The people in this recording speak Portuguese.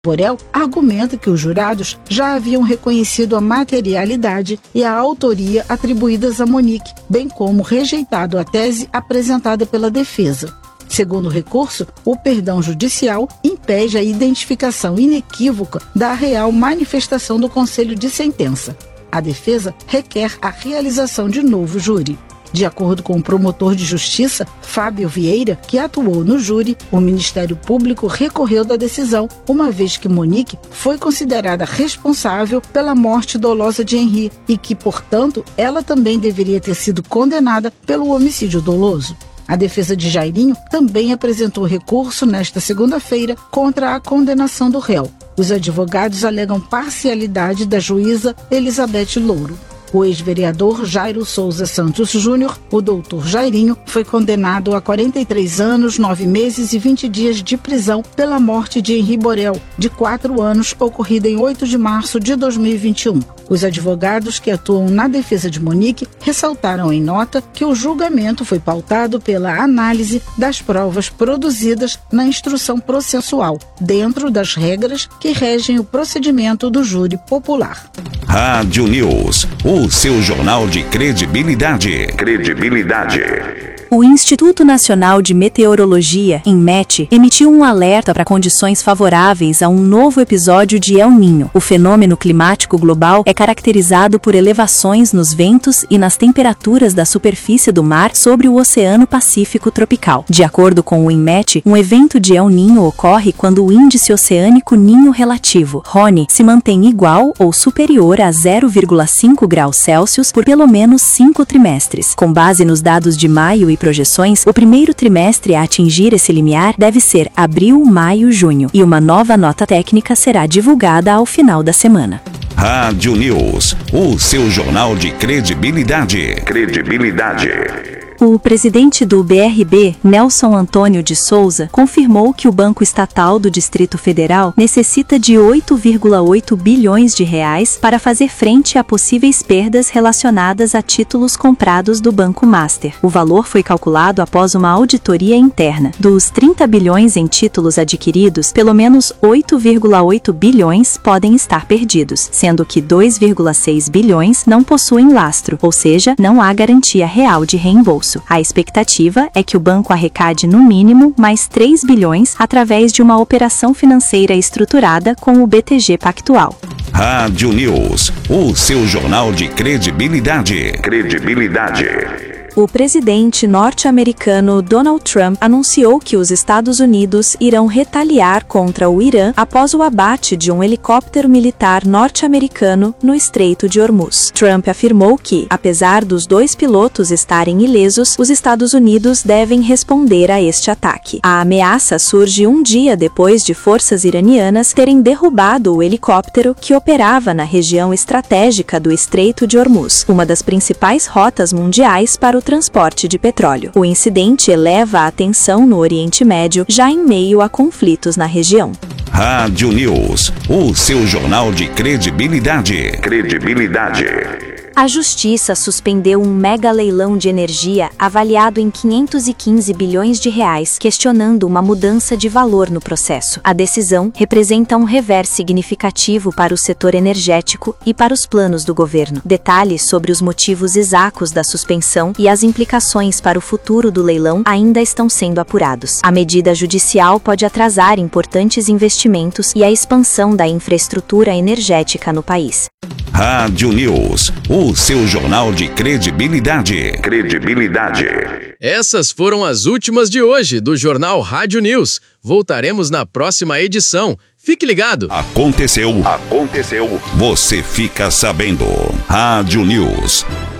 Borel argumenta que os jurados já haviam reconhecido a materialidade e a autoria atribuídas a Monique, bem como rejeitado a tese apresentada pela defesa. Segundo o recurso, o perdão judicial impede a identificação inequívoca da real manifestação do conselho de sentença. A defesa requer a realização de novo júri. De acordo com o promotor de justiça, Fábio Vieira, que atuou no júri, o Ministério Público recorreu da decisão, uma vez que Monique foi considerada responsável pela morte dolosa de Henri e que, portanto, ela também deveria ter sido condenada pelo homicídio doloso. A defesa de Jairinho também apresentou recurso nesta segunda-feira contra a condenação do réu. Os advogados alegam parcialidade da juíza Elizabeth Louro. O ex-vereador Jairo Souza Santos Júnior, o doutor Jairinho, foi condenado a 43 anos, 9 meses e 20 dias de prisão pela morte de Henri Borel, de 4 anos, ocorrida em 8 de março de 2021. Os advogados que atuam na defesa de Monique ressaltaram em nota que o julgamento foi pautado pela análise das provas produzidas na instrução processual, dentro das regras que regem o procedimento do júri popular. Rádio News, o seu jornal de credibilidade. O Instituto Nacional de Meteorologia, INMET, emitiu um alerta para condições favoráveis a um novo episódio de El Niño. O fenômeno climático global é caracterizado por elevações nos ventos e nas temperaturas da superfície do mar sobre o Oceano Pacífico tropical. De acordo com o INMET, um evento de El Niño ocorre quando o índice oceânico Ninho relativo, RONE, se mantém igual ou superior a 0,5 graus Celsius por pelo menos 5 trimestres. Com base nos dados de maio e projeções, o primeiro trimestre a atingir esse limiar deve ser abril, maio, junho, e uma nova nota técnica será divulgada ao final da semana. Rádio News, o seu jornal de credibilidade. O presidente do BRB, Nelson Antônio de Souza, confirmou que o Banco Estatal do Distrito Federal necessita de 8,8 bilhões de reais para fazer frente a possíveis perdas relacionadas a títulos comprados do Banco Master. O valor foi calculado após uma auditoria interna. Dos 30 bilhões em títulos adquiridos, pelo menos 8,8 bilhões podem estar perdidos, sendo que 2,6 bilhões não possuem lastro, ou seja, não há garantia real de reembolso. A expectativa é que o banco arrecade no mínimo mais 3 bilhões através de uma operação financeira estruturada com o BTG Pactual. Rádio News, o seu jornal de credibilidade. O presidente norte-americano Donald Trump anunciou que os Estados Unidos irão retaliar contra o Irã após o abate de um helicóptero militar norte-americano no Estreito de Hormuz. Trump afirmou que, apesar dos 2 pilotos estarem ilesos, os Estados Unidos devem responder a este ataque. A ameaça surge um dia depois de forças iranianas terem derrubado o helicóptero que operava na região estratégica do Estreito de Hormuz, uma das principais rotas mundiais para o transporte de petróleo. O incidente eleva a tensão no Oriente Médio, já em meio a conflitos na região. Rádio News, o seu jornal de credibilidade. A Justiça suspendeu um mega leilão de energia avaliado em 515 bilhões de reais, questionando uma mudança de valor no processo. A decisão representa um revés significativo para o setor energético e para os planos do governo. Detalhes sobre os motivos exatos da suspensão e as implicações para o futuro do leilão ainda estão sendo apurados. A medida judicial pode atrasar importantes investimentos e a expansão da infraestrutura energética no país. Rádio News, o seu jornal de credibilidade. Essas foram as últimas de hoje do Jornal Rádio News. Voltaremos na próxima edição. Fique ligado. Aconteceu. Você fica sabendo. Rádio News.